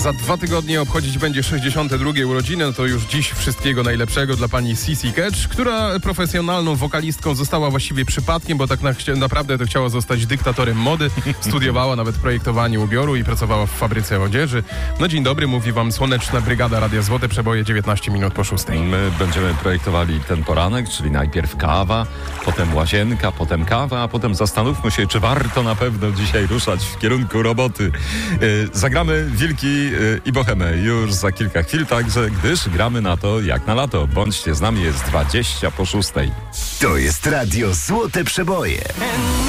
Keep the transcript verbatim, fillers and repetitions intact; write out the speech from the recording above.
Za dwa tygodnie obchodzić będzie sześćdziesiąte drugie urodziny, no to już dziś wszystkiego najlepszego dla pani Sissy Catch, która profesjonalną wokalistką została właściwie przypadkiem, bo tak na, naprawdę to chciała zostać dyktatorem mody. Studiowała nawet projektowanie ubioru i pracowała w fabryce odzieży. No dzień dobry, mówi wam Słoneczna Brygada Radia Złote, przeboje dziewiętnaście minut po szóstej. My będziemy projektowali ten poranek, czyli najpierw kawa, potem łazienka, potem kawa, a potem zastanówmy się, czy warto na pewno dzisiaj ruszać w kierunku roboty. Yy, zagramy Wilki yy, i Bohemę już za kilka chwil, także gdyż gramy na to jak na lato. Bądźcie z nami, jest dwadzieścia po szóstej. To jest Radio Złote Przeboje.